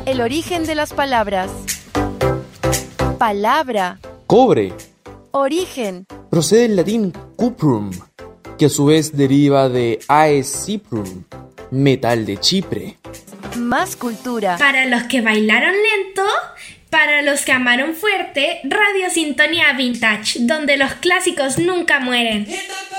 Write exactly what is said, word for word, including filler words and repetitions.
El origen de las palabras. Palabra. Cobre. Origen. Procede del latín cuprum, que a su vez deriva de aesiprum, metal de Chipre. Más cultura. Para los que bailaron lento, para los que amaron fuerte, Radio Sintonía Vintage, donde los clásicos nunca mueren.